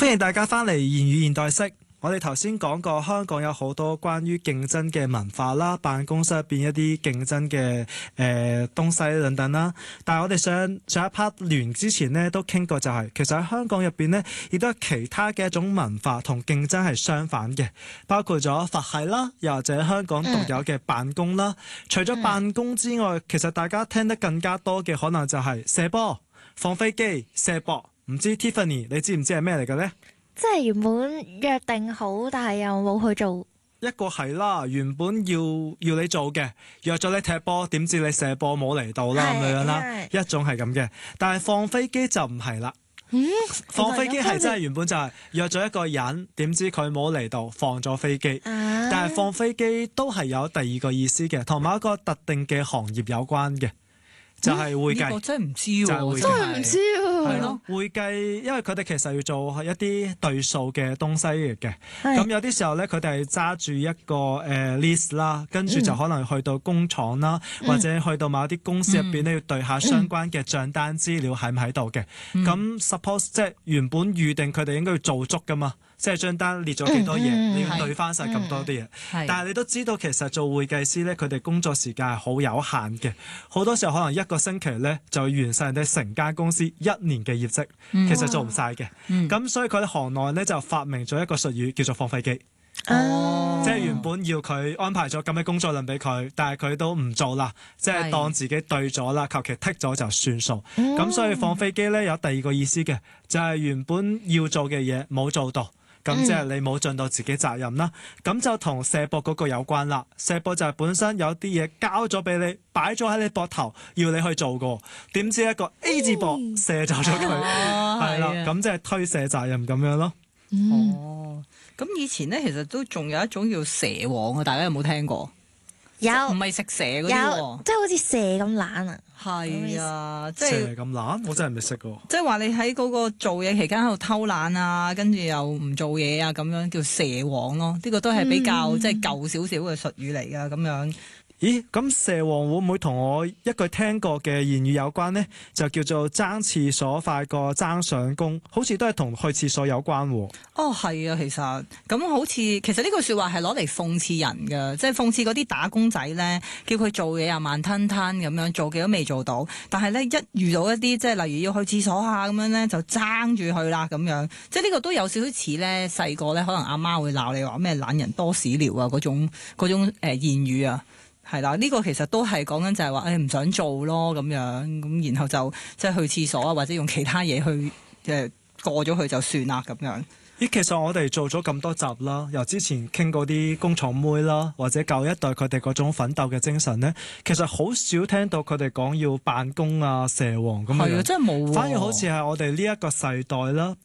歡迎大家翻嚟言語現代式。我哋頭先講過香港有好多關於競爭嘅文化啦，辦公室入邊一啲競爭嘅東西等等啦。但係我哋上一 part 完之前呢，都傾過就係、其實喺香港入邊呢，亦都有其他嘅一種文化同競爭係相反嘅，包括咗佛系啦，又或者香港獨有嘅辦公啦。除咗辦公之外，其實大家聽得更加多嘅可能就係射波、放飛機、射博。唔知 Tiffany 你知唔知係咩嚟嘅呢？ 即係原本約定好，但係又冇去做。 一個係啦，原本要你做嘅，約咗你踢波，點知你射波冇嚟到啦咁樣啦。一種係咁嘅，但係放飛機就唔係啦。放飛機係真係原本就係約咗一個人，點知佢冇嚟到，放咗飛機。但係放飛機都係有第二個意思嘅，同某一個特定嘅行業有關嘅。就係會計， 呢個真係唔知喎， 真係唔知喎。 係咯，會計，因為佢哋其實要做一啲對數嘅東西嚟嘅。咁有啲時候咧，佢哋係揸住一個list 啦，跟住就可能去到工廠啦，或者去到某啲公司入邊咧，要對下相關嘅帳單資料喺唔喺度嘅。咁 suppose 即係原本預定佢哋應該要做足噶嘛。即係張單列咗幾多嘢，你要對翻晒咁多啲嘢。但係你都知道，其實做會計師咧，佢哋工作時間係好有限嘅。好多時候可能一個星期咧就完晒人哋成間公司一年嘅業績，其實做唔晒嘅。咁所以佢哋行內咧就發明咗一個術語叫做放飛機。即係原本要佢安排咗咁嘅工作量俾佢，但係佢都唔做啦，即係當自己對咗啦，求其剔咗就算數。咁所以放飛機咧有第二個意思嘅，就係原本要做嘅嘢冇做到。咁即係你冇盡到自己責任啦，咁就同射博嗰個有關啦。射博就係本身有啲嘢交咗俾你，擺咗喺你膊頭，要你去做過，點知一個 A 字博射走咗佢，係啦，咁即係推卸責任咁樣咯。 咁以前咧其實都仲有一種叫蛇王啊，大家有冇聽過？ 有， 唔係食蛇嗰啲喎， 即係好似蛇咁懶啊。 係啊，即係蛇咁懶，我真係未識過。 即係話你喺嗰個做嘢期間喺度偷懶啊，跟住又唔做嘢啊，咁樣叫蛇王咯。呢個都係比較即係舊少少嘅術語嚟噶，咁樣。 咦，咁蛇王會唔會同我一句聽過嘅言語有關呢？就叫做爭廁所快過爭上工，好似都係同去廁所有關喎。 哦，係啊，其實咁好似其實呢句説話係攞嚟諷刺人嘅，即係諷刺嗰啲打工仔咧，叫佢做嘢啊慢吞吞咁樣，做嘅都未做到，但係咧一遇到一啲即係例如要去廁所啊咁樣咧，就爭住去啦咁樣，即係呢個都有少少似咧細個咧，可能阿媽會鬧你話咩懶人多屎尿啊嗰種言語啊。係啦，呢個其實都係講緊就係話，唔想做咯咁樣，咁然後就即係去廁所啊，或者用其他嘢去過咗去就算啦咁樣。 咦，其實我哋做咗咁多集啦，由之前傾過啲工廠妹啦，或者舊一代佢哋嗰種奮鬥嘅精神呢，其實好少聽到佢哋講要辦公啊、蛇王咁樣。係啊， 真係冇。 反而好似係我哋呢一個世代啦。